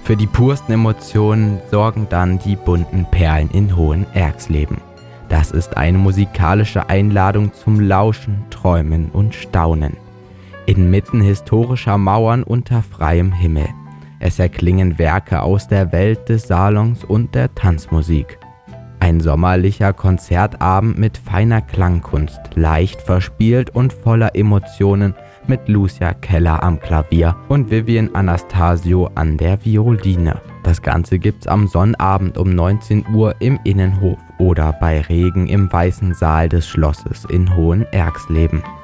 Für die pursten Emotionen sorgen dann die bunten Perlen in Hohenerxleben. Das ist eine musikalische Einladung zum Lauschen, Träumen und Staunen. Inmitten historischer Mauern unter freiem Himmel. Es erklingen Werke aus der Welt des Salons und der Tanzmusik. Ein sommerlicher Konzertabend mit feiner Klangkunst, leicht verspielt und voller Emotionen mit Lucia Keller am Klavier und Vivian Anastasio an der Violine. Das Ganze gibt's am Sonnabend um 19 Uhr im Innenhof oder bei Regen im Weißen Saal des Schlosses in Hohenerxleben.